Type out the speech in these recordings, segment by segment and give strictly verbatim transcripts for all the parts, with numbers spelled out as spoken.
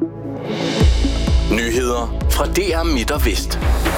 Nyheder fra D R Midt og Vest.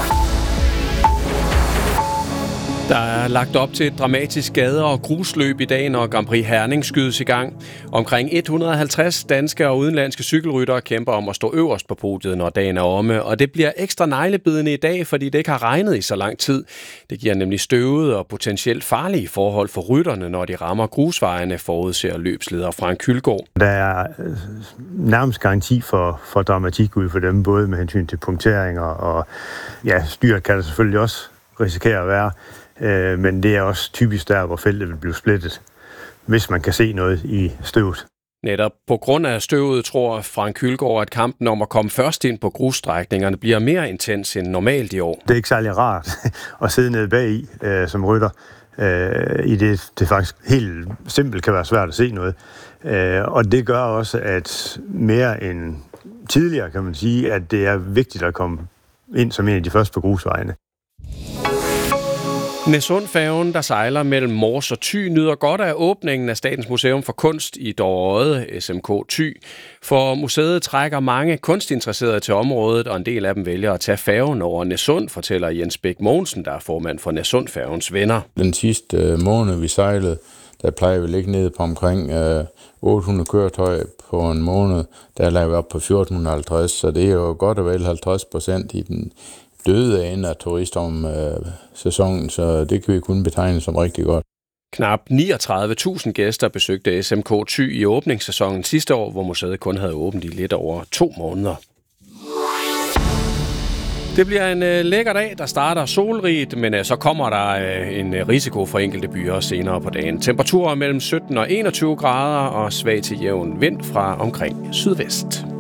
Der er lagt op til et dramatisk gader- og grusløb i dag, når Grand Prix Herning skydes i gang. Omkring et hundrede og halvtreds danske og udenlandske cykelryttere kæmper om at stå øverst på podiet, når dagen er omme. Og det bliver ekstra neglebidende i dag, fordi det ikke har regnet i så lang tid. Det giver nemlig støvede og potentielt farlige forhold for rytterne, når de rammer grusvejene, forudser løbsleder Frank Kylgaard. Der er nærmest garanti for, for dramatik ud for dem, både med hensyn til punkteringer og ja, styret kan der selvfølgelig også risikere at være. Men det er også typisk der, hvor feltet vil blive splittet, hvis man kan se noget i støvet. Netop på grund af støvet tror Frank Kylgaard, at kampen om at komme først ind på grusstrækningerne bliver mere intens end normalt i år. Det er ikke særlig rart at sidde nede bagi øh, som rytter, øh, i det det faktisk helt simpelt kan være svært at se noget. Øh, og det gør også, at mere end tidligere kan man sige, at det er vigtigt at komme ind som en af de første på grusvejene. Nessundfærgen, der sejler mellem Mors og Thy, nyder godt af åbningen af Statens Museum for Kunst i Dorøde, S M K Thy. For museet trækker mange kunstinteresserede til området, og en del af dem vælger at tage færgen over Nessund, fortæller Jens Bæk Mogensen, der er formand for Nessundfærgens venner. Den sidste måned, vi sejlede, der plejer vi at ligge nede på omkring otte hundrede køretøjer på en måned. Der lager vi op på fjorten halvtreds, så det er jo godt og vel halvtreds procent i den døde ende af turistomsæsonen, så det kan vi kun betegne som rigtig godt. Knap niogtredive tusind gæster besøgte S M K Thy i åbningssæsonen sidste år, hvor museet kun havde åbent i lidt over to måneder. Det bliver en øh, lækker dag, der starter solrigt, men øh, så kommer der øh, en øh, risiko for enkelte byer senere på dagen. Temperaturer mellem sytten og enogtyve grader og svag til jævn vind fra omkring sydvest.